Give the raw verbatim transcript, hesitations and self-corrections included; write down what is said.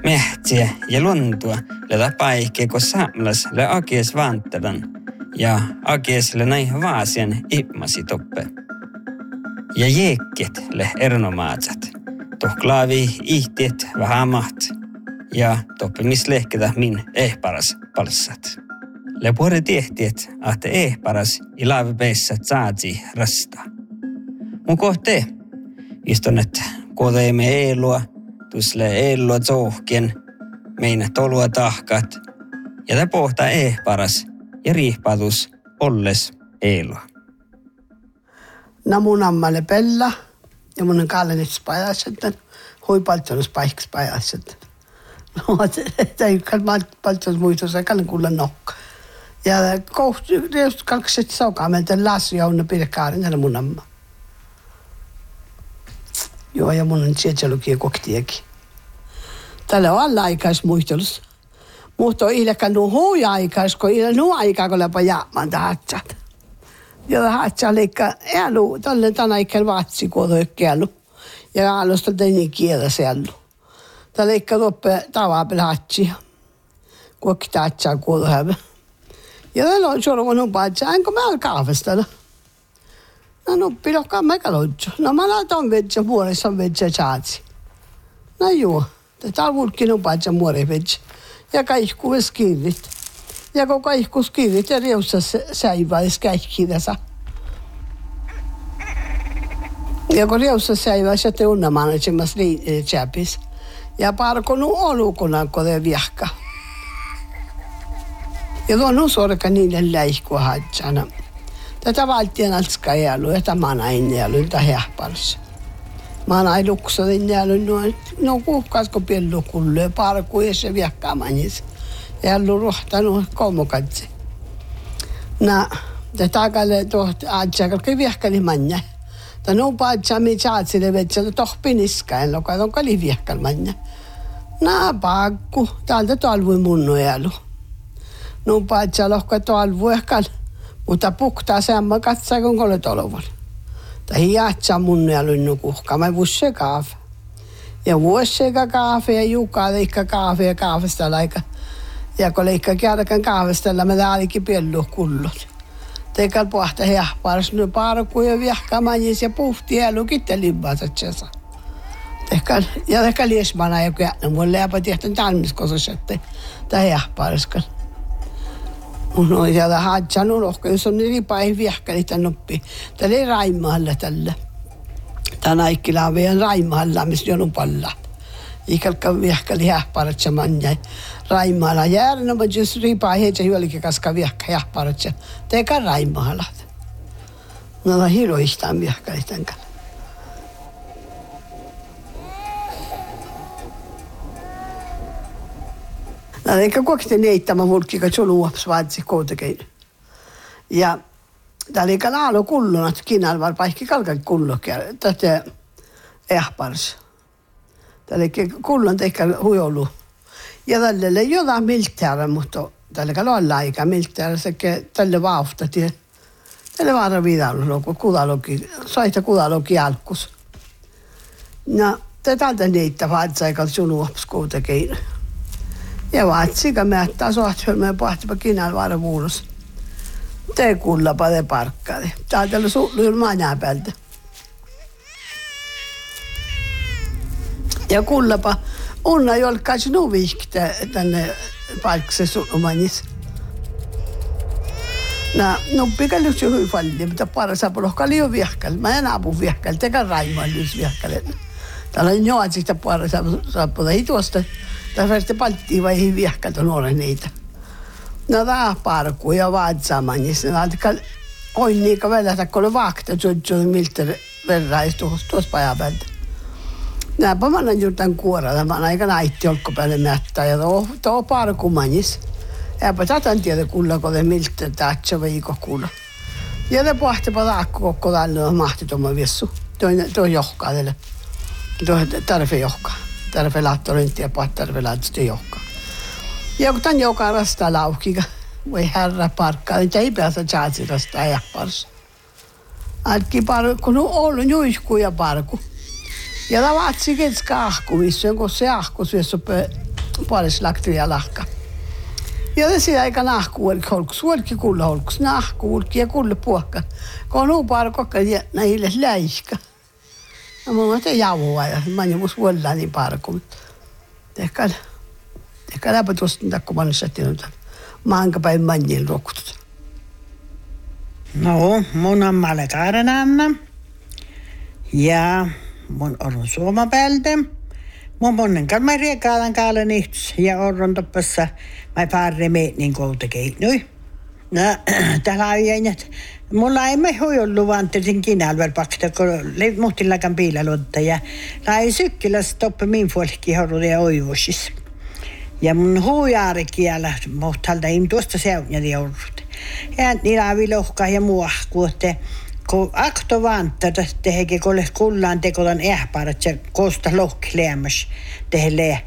Mehtiä ja luntua leda paikkeä, kun saamlas le akies vantadan ja akies le näin vaasien ipmasi toppe. Ja jeekket le ernomaatsat, toh klaavi ihtiet vähän maht ja toppimislehketä min ehparas palsat. Le puore tiehtiet ahte ehparas ilave peissät saatsi rasta. Mun kohte, istonet kodeemme eelua, tusle eelua zohkien, meinä tolua tahkat, ja tä pohtaa ehparas ja riihpatus olles eelua. No mun ammalle pella ja mun on kallenits pajaset, hui paltsonos paiks pajaset. No, tämä ei ole paltsonos muistus, ei kallen kuulla nokka. Ja kohti, just kakset saukaa, meiltä lassi ja unna pidekaarin, täällä mun amma. Joo, ja mun on sieltälukia koktiakin. Täällä on alla aikais muistelus. Mutta on ilkään nuo huuja aikais, kun ilä nuo aikaa, kun läpä jäämään tahatsat. Ja tahatsat leikkaa äälu, tälle tänä ikään vaatsi, kun on ökkiälu. Ja aalusta teini kielä siellu. Tää leikkaa tuoppe tavapel hatsia. Kuokki tahatsaa kuulu hävä. Ja täällä on suoraan nupaa, että enkä mä ole kaavestella. No nuppi lohkaa meikä loitsu. No mä laitan vetsä muoressa vetsä saatsi. No joo, täällä vulkki nupaa, että muore vetsä. Ja kaikkuves kiirit. Ja kun kaikkus kiirit ja riussa säiväis kaikki tässä. Ja kun riussa säiväis ja te unnamaan, että semmois liitsäpis. Ja parkonu olukunan, kun te viahka. Ja tuon on sorka niille läihkua hatsana. Tätä valtien altska jäälu, ja tämä on aina jäälu, tämä hähparissa. Mä oon aina luksotin jäälu, no kuhkaasko piellu kullu, ja parku ja se viahkaamanis. Jäälu ruhtanut kolmokatsi. No, tätä akalle tuohti aatsakalka viahkali manja. Tämä on paatsa, mitä saatsille vetsellä tohpi niskaan, joka on kali viahkal manja. No, paakku, täältä talvui munnu jäälu. No paitsi lohka tuolla ehkä, mutta puktaa semmoinen katsaa, kun olet olevan. Tai jäätsä mun ja lynnu kuhkaa, mä vuosse kaafe. Ja vuosse kaafe ja juukaa leikka kaafe ja kaafesta laika. Ja kun leikka kääräkään kaafestella, mä täälläkin piellu kullot. Teikal pohta hehparas, no parku ja viahkamajis ja puhti ja lukitte limbaatsatsensa. Teikal, ja teikal liesmana ja käännä, mun läpä tiehten talmiskosas, että tämä hehparaskan. No ja haatsanut lohka, jos on eri päin viehkäli tämän noppi. Tällä ei Raimahalla tällä. Tämä Aikkila on vielä Raimahalla, missä on palla. Ikalka viehkäli hähparatsa manjai. Raimahalla jäädä, no mutta jos eri päin heitä hyölikin kaska viehkä hähparatsa. Teikä Raimahalla. No on hiroistaan viehkäli tämän kanssa. No eikä kuokti neittämä mulkki, kun sulla uops vaatsi kootekein. Ja täällä eikä laalo kulluna, että kiinal var paikki kalkan kullokia, tätä ehpars. Täällä eikä kullun teikkä huijolu. Ja tälle ei jotain miltäällä, mutta täällä eikä loilla aika miltäällä, sekä tälle vauhtati. Tälle vaara viidalogu, kudalogi, saita kudalogi alkus. No, täältä neittämä vaatsi eikä sun uops kootekein. Ja vaatsika mättää sohthelmeen pohtipa kinal vaara vuulos. Te kullapa te parkkari. Täältä oli suhluun manjaa-päältä. Ja kullapa unna jolkaisi nuvikta tänne parkkisen suhlumanis. No, nuppika lyhtsy hui paljon, mutta parasa lohka liu viehkäl. Mä en apu viehkäl, tekä Raimaan lyys viehkäl. Täällä on joatsista parasa saaputa hituosta. Tässä vasta palttiin vai ei viehkältä nuoren niitä. No tää parku ja vaatsaamanis. Näätä oin niikä välillä, kun oli vaakta, että se on miltä verran tuossa pajapäältä. Näpä mä annan juuri tämän kuorella. Mä annan aika naitti olkko päälle mättää ja tuo, tuo parku manis. Eipä tätä tiedä kuulla, kun te miltä tähtsä viikko kuulla. Ja te pohtipa taakko koko tällä mahti tuommoinen viessu. Tuo johkaa teille. Tuo tarve johkaa. Tarve laattorinti ja pahat tarve laattorinti johkaa. Ja kun tämän joka rastaa laukika, voi herra parkkaa, niin ei päästä tjaatsi rastaa jähparissa. Alki parku, kun on ollut juisku ja parku. Ja tämä vaatsi ketska ahku, missä on, kun se ahku syössä puolessa laktia lahka. Ja tässä aika nahkuulki holkus, huolki kulla holkus, nahkuulki ja kulla puokka. Kun on uupaa kokka ja näille läiska. No mun on te javua ja mä en mus vuolla niin parku. Ehkä, ehkä läpä tuosta kun mä olen sattunut. Mä enkä päin manjin rokutut. No, mun on Malekaaren Anna. Ja mun on Suomapäältä. Mun monen kalma riekaalan kaalan ihtus ja orron toppassa mä parre meetnin koulta keinui. No, täällä on jäinät. Mulla ei me hui ollut vantelin kinälväl paksta, kun muhtillakan piilalodda ja lai sykkiläs toppe min folkki horru ja oivusis. Ja mun huujaarikielä muhtalta im tuosta seunjadi orrut. Ja niillä avi lohkaa ja muahku, että kun akto vantada teheke kolle kullaan tekolan ähparat ja kosta lohki leämäs tehe